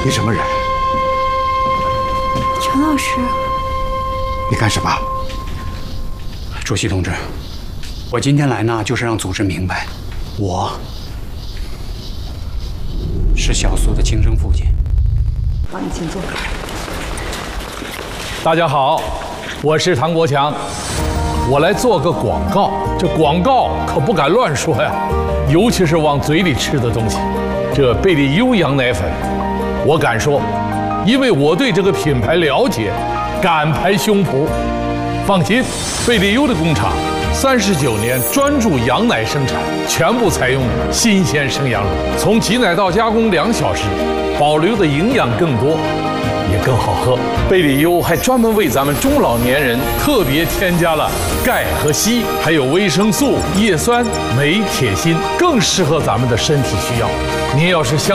你什么人？ 陈老师， 你干什么？ 主席同志，我今天来呢，就是让组织明白，我是小苏的亲生父亲。 那你请坐。 大家好，我是唐国强，我来做个广告。这广告可不敢乱说呀，尤其是往嘴里吃的东西。这贝利优羊奶粉，我敢说，因为我对这个品牌了解，敢拍胸脯。放心，贝利优的工厂39年专注羊奶生产，全部采用新鲜生羊乳，从挤奶到加工2小时，保留的营养更多，也更好喝。贝利优还专门为咱们中老年人特别添加了钙和硒，还有维生素、叶酸、镁、铁、锌，更适合咱们的身体需要。您要是相